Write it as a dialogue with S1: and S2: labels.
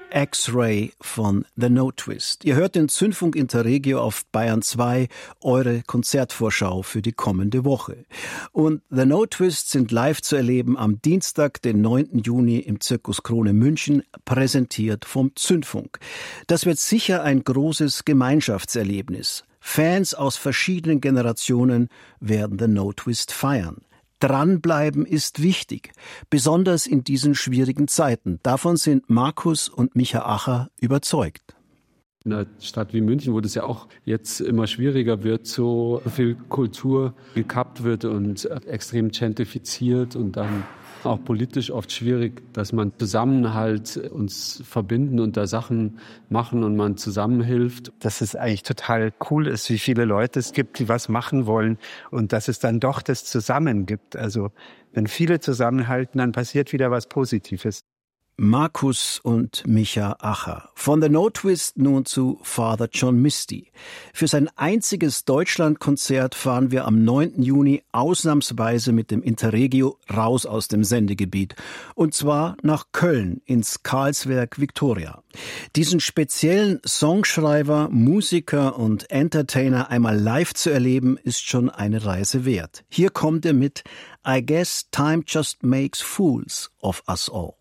S1: X-Ray von The No Twist. Ihr hört den Zündfunk Interregio auf Bayern 2, eure Konzertvorschau für die kommende Woche. Und The No Twist sind live zu erleben am Dienstag, den 9. Juni im Zirkus Krone München, präsentiert vom Zündfunk. Das wird sicher ein großes Gemeinschaftserlebnis. Fans aus verschiedenen Generationen werden The No Twist feiern. Dranbleiben ist wichtig, besonders in diesen schwierigen Zeiten. Davon sind Markus und Micha Acher überzeugt.
S2: In einer Stadt wie München, wo das ja auch jetzt immer schwieriger wird, so viel Kultur gekappt wird und extrem gentrifiziert und dann auch politisch oft schwierig, dass man zusammen halt uns verbinden und da Sachen machen und man zusammenhilft.
S3: Dass es eigentlich total cool ist, wie viele Leute es gibt, die was machen wollen und dass es dann doch das Zusammen gibt. Also wenn viele zusammenhalten, dann passiert wieder was Positives.
S1: Markus und Micha Acher. Von The No Twist nun zu Father John Misty. Für sein einziges Deutschlandkonzert fahren wir am 9. Juni ausnahmsweise mit dem Interregio raus aus dem Sendegebiet. Und zwar nach Köln ins Karlswerk Victoria. Diesen speziellen Songschreiber, Musiker und Entertainer einmal live zu erleben, ist schon eine Reise wert. Hier kommt er mit I Guess Time Just Makes Fools of Us All.